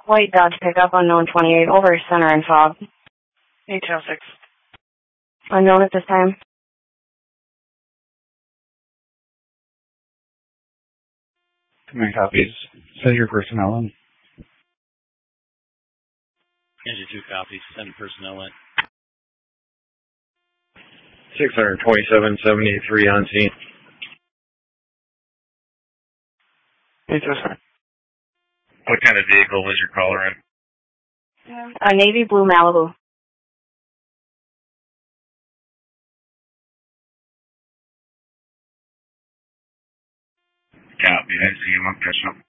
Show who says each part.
Speaker 1: White Dodge pickup, unknown 28, over center and fog.
Speaker 2: 806.
Speaker 1: Unknown at this time.
Speaker 3: Command copies. Send your personnel in.
Speaker 4: Engine 2 copies. Send personnel in.
Speaker 5: 627.73 on scene.
Speaker 2: 807.
Speaker 5: What kind of vehicle was your caller in?
Speaker 1: A navy blue Malibu.
Speaker 5: Copy. I see him. I'm catching up.